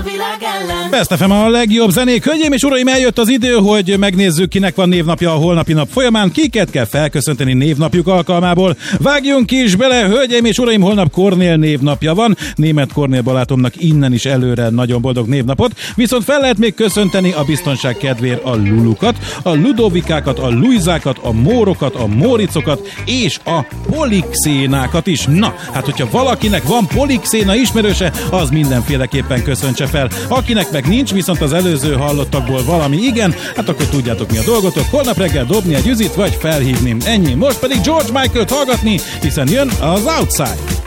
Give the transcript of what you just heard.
a világ ellen. Best FM a legjobb zenék. Hölgyeim és uraim, eljött az idő, hogy megnézzük, kinek van névnapja a holnapi nap folyamán, kiket kell felköszönteni névnapjuk alkalmából. Vágjunk is bele, hölgyeim és uraim, holnap Kornél névnapja van. Német Kornél barátomnak innen is előre nagyon boldog névnapot. Viszont fel lehet még köszönteni a biztonság kedvéért a Lulukat, a Ludovikákat, a Luizákat, a Mórokat, a Móricokat és a Polixénákat is. Na, hát hogyha valakinek van Polixéna ismerőse, az mindenféleképpen köszöntse fel. Akinek meg nincs, viszont az előző hallottakból valami igen, hát akkor tudjátok mi a dolgotok. Holnap reggel dobni egy üzit, vagy felhívni. Ennyi. Most pedig George Michael-t hallgatni, hiszen jön az Outside.